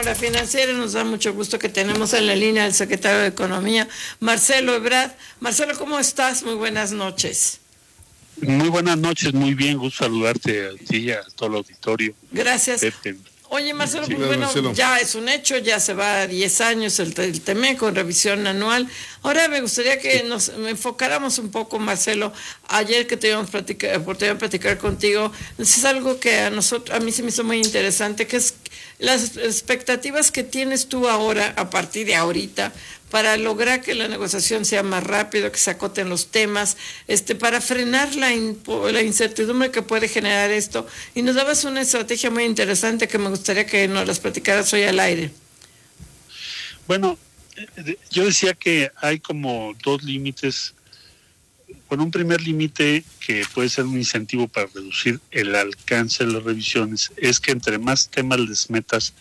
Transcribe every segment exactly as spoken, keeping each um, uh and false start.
La Financiera. Nos da mucho gusto que tenemos en la línea al secretario de Economía, Marcelo Ebrard. Marcelo, ¿cómo estás? Muy buenas noches. Muy buenas noches, muy bien, gusto saludarte a ti y a todo el auditorio. Gracias. Pepe. Oye, Marcelo, Sí, pues bueno, Marcelo. ya es un hecho, ya se va a diez años el, el TEMEC con revisión anual. Ahora me gustaría que sí. nos enfocáramos un poco, Marcelo. Ayer que tuvimos platicar, oportunidad de platicar contigo, es algo que a nosotros, a mí se me hizo muy interesante, que es las expectativas que tienes tú ahora, a partir de ahorita, para lograr que la negociación sea más rápido, que se acoten los temas, este, para frenar la, in, la incertidumbre que puede generar esto. Y nos dabas una estrategia muy interesante que me gustaría que nos las platicaras hoy al aire. Bueno, yo decía que hay como dos límites. Bueno, un primer límite que puede ser un incentivo para reducir el alcance de las revisiones es que entre más temas les metas.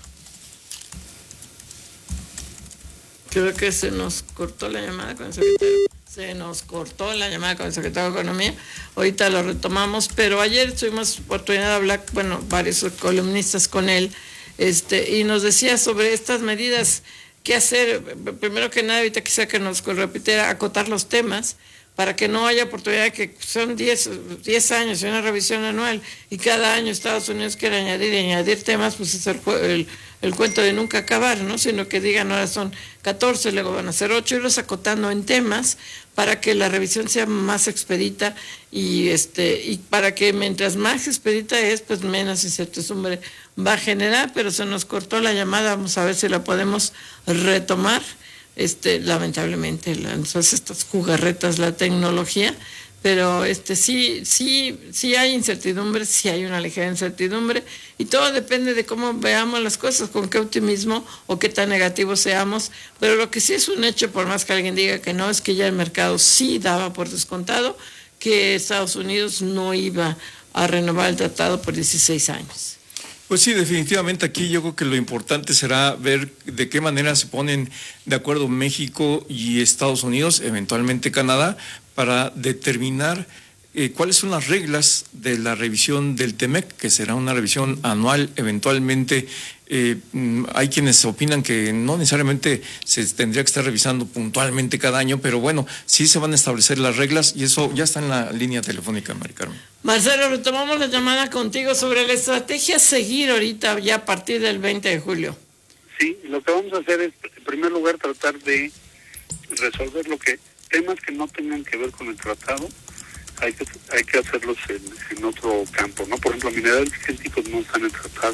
Creo que se nos cortó la llamada con el secretario. Se nos cortó la llamada con el secretario de Economía. Ahorita lo retomamos, pero ayer tuvimos oportunidad de hablar, bueno, varios columnistas con él, este, y nos decía sobre estas medidas, qué hacer. Primero que nada, ahorita quisiera que nos repitiera, acotar los temas, para que no haya oportunidad de que son diez años y una revisión anual, y cada año Estados Unidos quiere añadir y añadir temas, pues es el, el, el cuento de nunca acabar, ¿no? Sino que digan, ahora son catorce, luego van a ser ocho, irlos acotando en temas para que la revisión sea más expedita y este y para que mientras más expedita es, pues menos incertidumbre va a generar. Pero se nos cortó la llamada, vamos a ver si la podemos retomar. Este, lamentablemente, entonces estas jugarretas, la tecnología, pero este sí, sí, sí hay incertidumbre, sí hay una ligera incertidumbre, y todo depende de cómo veamos las cosas, con qué optimismo o qué tan negativos seamos. Pero lo que sí es un hecho, por más que alguien diga que no, es que ya el mercado sí daba por descontado que Estados Unidos no iba a renovar el tratado por dieciséis años. Pues sí, definitivamente aquí yo creo que lo importante será ver de qué manera se ponen de acuerdo México y Estados Unidos, eventualmente Canadá, para determinar eh, cuáles son las reglas de la revisión del TEMEC, que será una revisión anual eventualmente. Eh, hay quienes opinan que no necesariamente se tendría que estar revisando puntualmente cada año, pero bueno, sí se van a establecer las reglas y eso ya está en la línea telefónica, Mari Carmen. Marcelo, retomamos la llamada contigo sobre la estrategia a seguir ahorita ya a partir del veinte de julio. Sí, lo que vamos a hacer es, en primer lugar, tratar de resolver lo que temas que no tengan que ver con el tratado, hay que hay que hacerlos en, en otro campo, ¿no? Por ejemplo, minerales críticos no están en el tratado,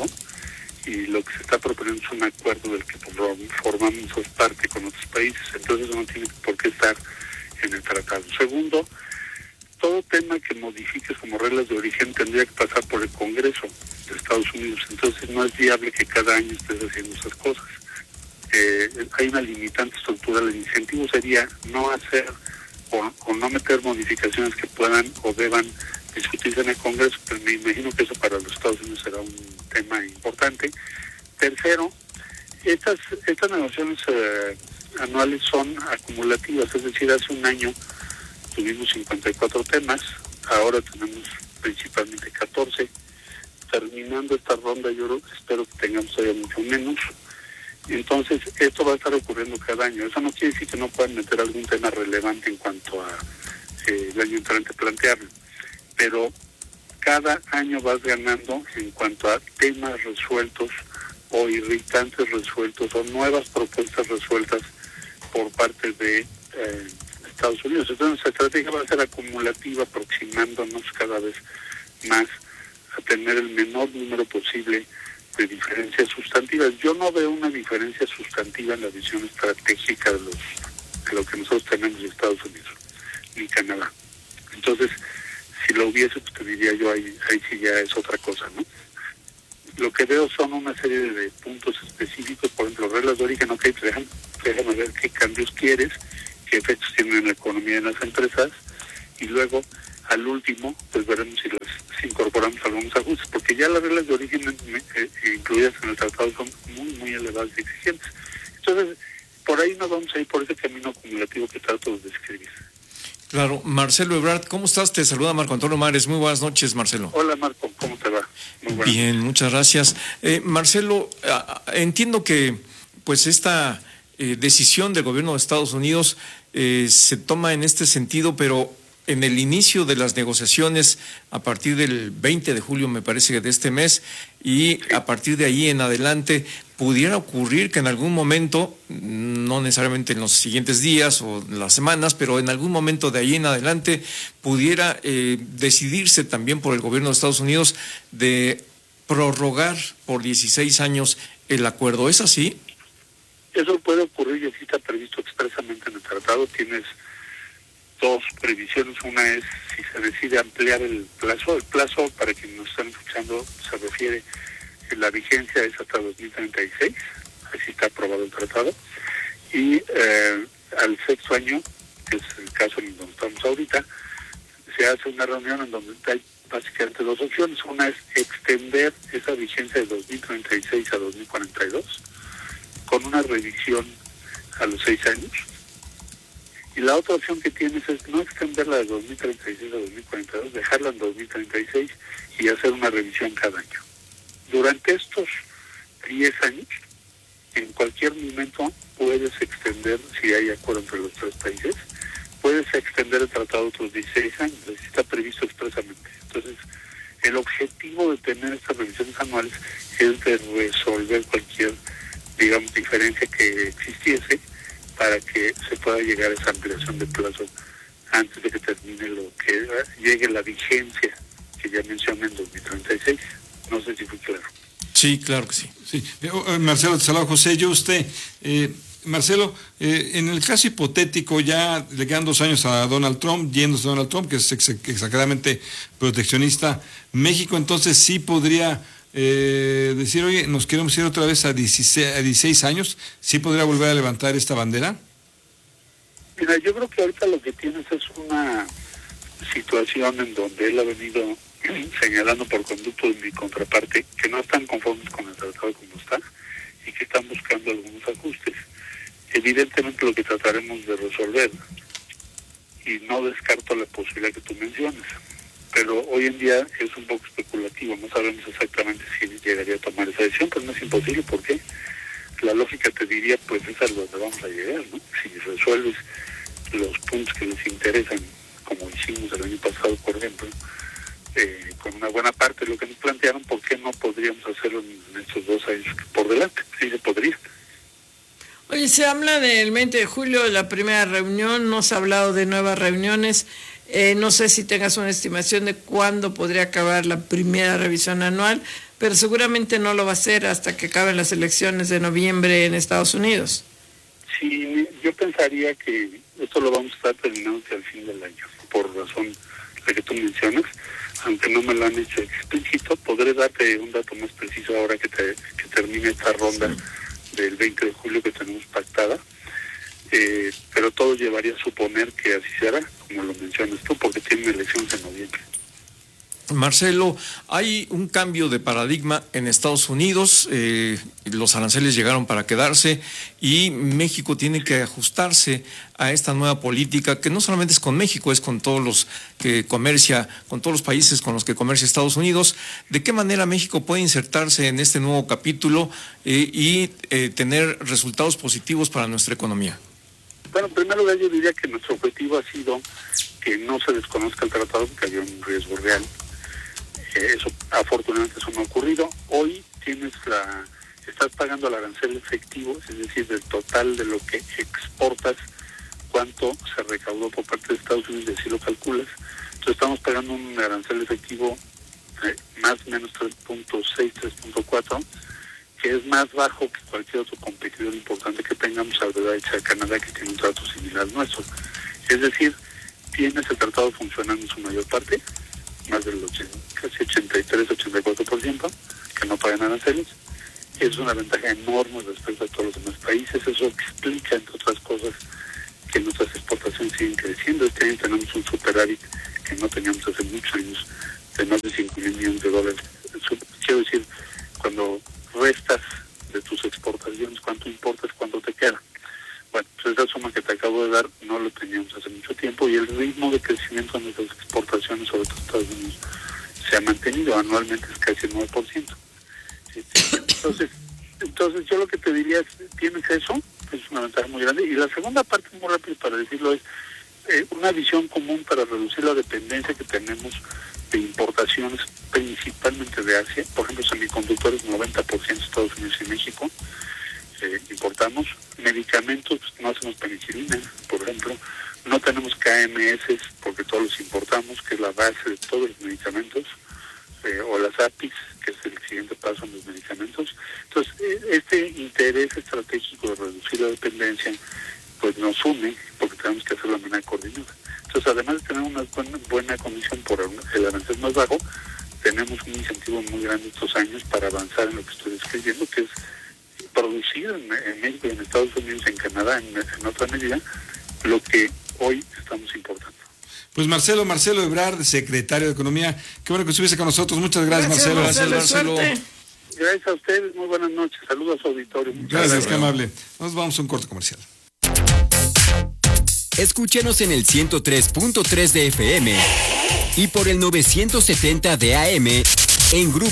y lo que se está proponiendo es un acuerdo del que formamos parte con otros países, entonces no tiene por qué estar en el tratado. Segundo, todo tema que modifiques como reglas de origen tendría que pasar por el Congreso de Estados Unidos, entonces no es viable que cada año estés haciendo esas cosas. Eh, hay una limitante estructural, el incentivo sería no hacer o, o no meter modificaciones que puedan o deban discutirse en el Congreso, pero me imagino que eso para los Estados Unidos será un tema importante. Tercero, estas estas negociaciones eh, anuales son acumulativas, es decir, hace un año tuvimos cincuenta y cuatro temas, ahora tenemos principalmente catorce. Terminando esta ronda, yo espero que tengamos todavía mucho menos. Entonces, esto va a estar ocurriendo cada año. Eso no quiere decir que no puedan meter algún tema relevante en cuanto a eh, el año entrante plantearlo, pero cada año vas ganando en cuanto a temas resueltos o irritantes resueltos o nuevas propuestas resueltas por parte de eh, Estados Unidos. Entonces, nuestra estrategia va a ser acumulativa, aproximándonos cada vez más a tener el menor número posible de diferencias sustantivas. Yo no veo una diferencia sustantiva en la visión estratégica de los de lo que nosotros tenemos en Estados Unidos ni Canadá. Entonces, si lo hubiese, pues te diría yo, ahí, ahí sí ya es otra cosa, ¿no? Lo que veo son una serie de puntos específicos, por ejemplo, reglas de origen, ok, déjame, déjame ver qué cambios quieres, qué efectos tienen en la economía de las empresas, y luego, al último, pues veremos si las si incorporamos algunos ajustes, porque ya las reglas de origen eh, incluidas en el tratado son muy, muy elevadas y exigentes. Entonces, por ahí nos vamos a ir por ese camino acumulativo que trato de describir. Claro, Marcelo Ebrard, ¿cómo estás? Te saluda Marco Antonio Mares. Muy buenas noches, Marcelo. Hola, Marco, ¿cómo te va? Muy buenas. Bien, muchas gracias. Eh, Marcelo, eh, entiendo que pues esta eh, decisión del gobierno de Estados Unidos eh, se toma en este sentido, pero en el inicio de las negociaciones, a partir del veinte de julio, me parece que de este mes, y a partir de ahí en adelante, pudiera ocurrir que en algún momento, no necesariamente en los siguientes días o las semanas, pero en algún momento de ahí en adelante, pudiera eh, decidirse también por el gobierno de Estados Unidos de prorrogar por dieciséis años el acuerdo. ¿Es así? Eso puede ocurrir y así está previsto expresamente en el tratado. Tienes dos previsiones. Una es si se decide ampliar el plazo. El plazo, para quienes nos están escuchando, se refiere que la vigencia es hasta dos mil treinta y seis, así está aprobado el tratado, y eh, al sexto año, que es el caso en donde estamos ahorita, se hace una reunión en donde hay básicamente dos opciones. Una es extender esa vigencia de dos mil treinta y seis a dos mil cuarenta y dos, con una revisión a los seis años, y la otra opción que tienes es no extenderla de dos mil treinta y seis a dos mil cuarenta y dos, dejarla en dos mil treinta y seis y hacer una revisión cada año. Durante estos diez años, en cualquier momento puedes extender, si hay acuerdo entre los tres países, puedes extender el tratado otros dieciséis años, así está previsto expresamente. Entonces, el objetivo de tener estas revisiones anuales es de resolver cualquier, digamos, diferencia que existiese para que se pueda llegar a esa ampliación de plazo antes de que termine lo que llegue la vigencia que ya mencioné en dos mil treinta y seis. No sé si fue claro. Sí, claro que sí. Sí, Marcelo, te saludo, José. Yo usted, eh, Marcelo, eh, en el caso hipotético, ya le quedan dos años a Donald Trump, yéndose a Donald Trump, que es ex exageradamente proteccionista, México entonces sí podría eh, decir, oye, nos queremos ir otra vez a dieciséis, a dieciséis años, ¿sí podría volver a levantar esta bandera? Mira, yo creo que ahorita lo que tienes es una situación en donde él ha venido señalando por conducto de mi contraparte que no están conformes con el tratado como está y que están buscando algunos ajustes. Evidentemente lo que trataremos de resolver, y no descarto la posibilidad que tú mencionas, pero hoy en día es un poco especulativo, no sabemos exactamente si llegaría a tomar esa decisión, pero no es imposible, porque la lógica te diría, pues es a donde vamos a llegar, ¿no? Si resuelves los puntos que les interesan, como hicimos el año pasado, por ejemplo, Eh, con una buena parte de lo que nos plantearon, ¿por qué no podríamos hacerlo en estos dos años por delante? Sí se podría. Oye, se habla del veinte de julio de la primera reunión, no se ha hablado de nuevas reuniones. Eh, no sé si tengas una estimación de cuándo podría acabar la primera revisión anual, pero seguramente no lo va a hacer hasta que acaben las elecciones de noviembre en Estados Unidos. Sí, yo pensaría que esto lo vamos a estar terminando hacia el fin del año, por razón la que tú mencionas. Aunque no me lo han hecho explícito, podré darte un dato más preciso ahora que, te, que termine esta ronda del veinte de julio que tenemos pactada, eh, pero todo llevaría a suponer que así será, como lo mencionas tú, porque tienen elecciones en noviembre. Marcelo, hay un cambio de paradigma en Estados Unidos, eh, los aranceles llegaron para quedarse y México tiene que ajustarse a esta nueva política que no solamente es con México, es con todos los que comercia, con todos los países con los que comercia Estados Unidos. ¿De qué manera México puede insertarse en este nuevo capítulo eh, y eh, tener resultados positivos para nuestra economía? Bueno, en primer lugar yo diría que nuestro objetivo ha sido que no se desconozca el tratado, porque había un riesgo real. Eso afortunadamente eso no ha ocurrido. Hoy tienes la, estás pagando el arancel efectivo, es decir, del total de lo que exportas, cuánto se recaudó por parte de Estados Unidos, y así lo calculas. Entonces estamos pagando un arancel efectivo eh, más o menos tres punto seis, tres punto cuatro, que es más bajo que cualquier otro competidor importante que tengamos, alrededor de Canadá, que tiene un trato similar al nuestro. Es decir, tienes el tratado funcionando en su mayor parte, más del ochenta, casi ochenta y tres, ochenta y cuatro por ciento, que no pagan aranceles. Es una ventaja enorme respecto a todos los demás países. Eso explica, entre otras cosas, que nuestras exportaciones siguen creciendo. Este año tenemos un superávit que no teníamos hace muchos años, de más de cinco mil millones de dólares. Quiero decir, cuando restas de tus exportaciones cuánto importas, cuánto te queda. Bueno, pues esa suma que te acabo de dar no lo teníamos hace mucho tiempo México y el ritmo de crecimiento de nuestras exportaciones, sobre todo Estados Unidos, se ha mantenido anualmente, es casi el nueve por ciento. Entonces, entonces yo lo que te diría es, tienes eso, es una ventaja muy grande. Y la segunda parte, muy rápido para decirlo, es eh, una visión común para reducir la dependencia que tenemos de importaciones, principalmente de Asia. Por ejemplo, semiconductores, noventa por ciento Estados Unidos y México. Eh, importamos medicamentos, no hacemos penicilina, por ejemplo, no tenemos K M S porque todos los importamos, que es la base de todos los medicamentos, eh, o las A P Is, que es el siguiente paso en los medicamentos. Entonces, eh, este interés estratégico de reducir la dependencia, pues nos une, porque tenemos que hacerlo de manera coordinada. Entonces, además de tener una buena, buena condición por el, el arancel más bajo, tenemos un incentivo muy grande estos años para avanzar en lo que estoy describiendo, que es producir en, en México y en Estados Unidos, en Canadá, en, en otra medida, lo que hoy estamos importando. Pues Marcelo, Marcelo Ebrard, secretario de Economía, qué bueno que estuviese con nosotros. Muchas gracias, Gracias, Marcelo. Marcelo. Marcelo. Gracias a ustedes, muy buenas noches. Saludos a su auditorio. Muchas Gracias, gracias. qué amable. Nos vamos a un corte comercial. Escúchenos en el ciento tres punto tres de F M y por el novecientos setenta de A M en Grupo